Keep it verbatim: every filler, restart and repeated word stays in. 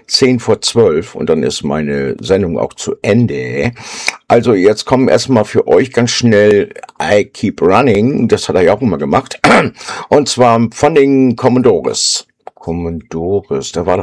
zehn vor zwölf und dann ist meine Sendung auch zu Ende. Also jetzt kommen erstmal für euch ganz schnell I Keep Running, das hat er ja auch immer gemacht, und zwar von den Commodores. Commodores, da war doch